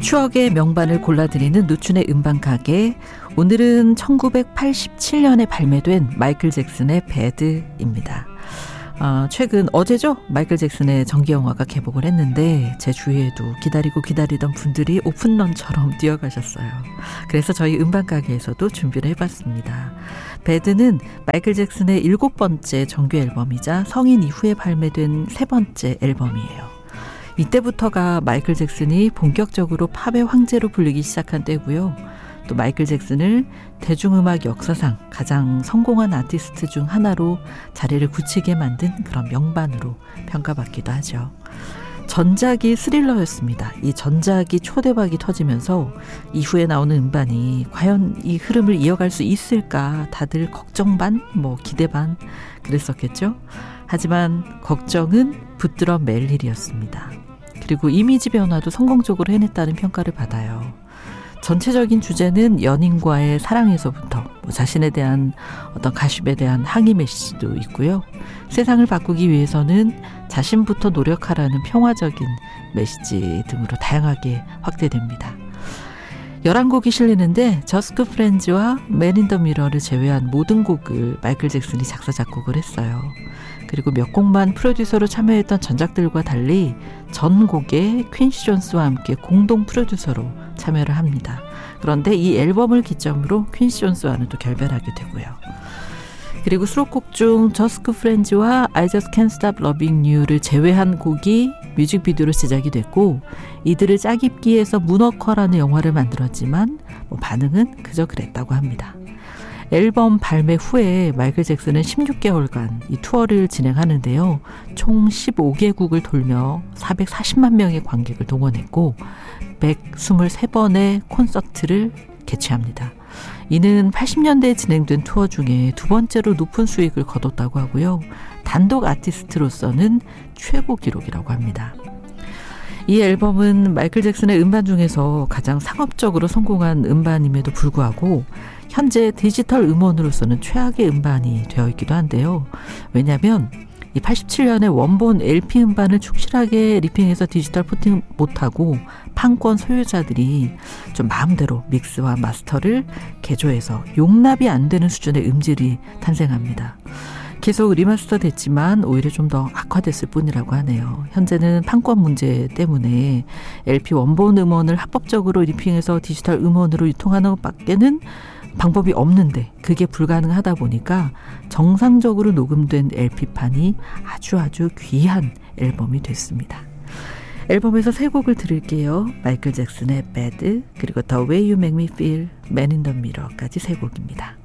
추억의 명반을 골라드리는 누춘의 음반가게. 오늘은 1987년에 발매된 마이클 잭슨의 배드입니다. 최근 어제죠? 마이클 잭슨의 정기영화가 개봉을 했는데 제 주위에도 기다리고 기다리던 분들이 오픈런처럼 뛰어가셨어요. 그래서 저희 음반가게에서도 준비를 해봤습니다. 배드는 마이클 잭슨의 7번째 정규 앨범이자 성인 이후에 발매된 3번째 앨범이에요. 이때부터가 마이클 잭슨이 본격적으로 팝의 황제로 불리기 시작한 때고요. 또 마이클 잭슨을 대중음악 역사상 가장 성공한 아티스트 중 하나로 자리를 굳히게 만든 그런 명반으로 평가받기도 하죠. 전작이 스릴러였습니다. 이 전작이 초대박이 터지면서 이후에 나오는 음반이 과연 이 흐름을 이어갈 수 있을까 다들 걱정 반, 기대 반 그랬었겠죠. 하지만 걱정은 붙들어 맬 일이었습니다. 그리고 이미지 변화도 성공적으로 해냈다는 평가를 받아요. 전체적인 주제는 연인과의 사랑에서부터 자신에 대한 어떤 가십에 대한 항의 메시지도 있고요. 세상을 바꾸기 위해서는 자신부터 노력하라는 평화적인 메시지 등으로 다양하게 확대됩니다. 11곡이 실리는데 저스트 프렌즈와 맨 인 더 미러를 제외한 모든 곡을 마이클 잭슨이 작사 작곡을 했어요. 그리고 몇 곡만 프로듀서로 참여했던 전작들과 달리 전 곡에 퀸시 존스와 함께 공동 프로듀서로 참여를 합니다. 그런데 이 앨범을 기점으로 퀸시 존스와는 또 결별하게 되고요. 그리고 수록곡 중 저스트 프렌즈와 I Just Can't Stop Loving You를 제외한 곡이 뮤직비디오로 제작이 됐고 이들을 짝입기해서 문워커라는 영화를 만들었지만 반응은 그저 그랬다고 합니다. 앨범 발매 후에 마이클 잭슨은 16개월간 이 투어를 진행하는데요. 총 15개국을 돌며 440만 명의 관객을 동원했고 123번의 콘서트를 개최합니다. 이는 80년대에 진행된 투어 중에 두 번째로 높은 수익을 거뒀다고 하고요. 단독 아티스트로서는 최고 기록이라고 합니다. 이 앨범은 마이클 잭슨의 음반 중에서 가장 상업적으로 성공한 음반임에도 불구하고 현재 디지털 음원으로서는 최악의 음반이 되어 있기도 한데요. 왜냐하면 이 87년에 원본 LP 음반을 충실하게 리핑해서 디지털 포팅 못하고 판권 소유자들이 좀 마음대로 믹스와 마스터를 개조해서 용납이 안 되는 수준의 음질이 탄생합니다. 계속 리마스터 됐지만 오히려 좀 더 악화됐을 뿐이라고 하네요. 현재는 판권 문제 때문에 LP 원본 음원을 합법적으로 리핑해서 디지털 음원으로 유통하는 것밖에는 방법이 없는데 그게 불가능하다 보니까 정상적으로 녹음된 LP판이 아주 귀한 앨범이 됐습니다. 앨범에서 3곡을 들을게요. 마이클 잭슨의 Bad, 그리고 The Way You Make Me Feel, Man in the Mirror까지 3곡입니다.